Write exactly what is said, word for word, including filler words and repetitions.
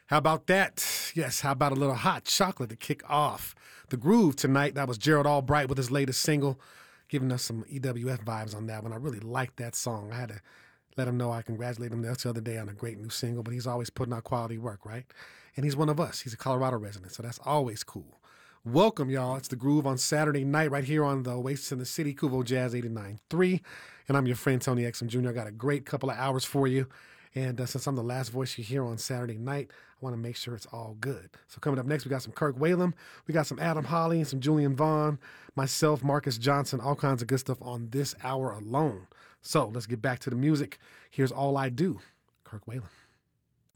How about that? Yes, how about a little hot chocolate to kick off the groove tonight? That was Gerald Albright with his latest single, giving us some E W F vibes on that one. I really liked that song. I had to let him know I congratulated him the other day on a great new single, but he's always putting out quality work, right? And he's one of us. He's a Colorado resident, so that's always cool. Welcome, y'all. It's The Groove on Saturday night right here on the Oasis in the City, Kuvo Jazz eighty-nine point three. And I'm your friend, Tony Exum Junior I got a great couple of hours for you. And uh, since I'm the last voice you hear on Saturday night, I want to make sure it's all good. So coming up next, we got some Kirk Whalum. We got some Adam Holly and some Julian Vaughn, myself, Marcus Johnson, all kinds of good stuff on this hour alone. So let's get back to the music. Here's All I Do, Kirk Whalum.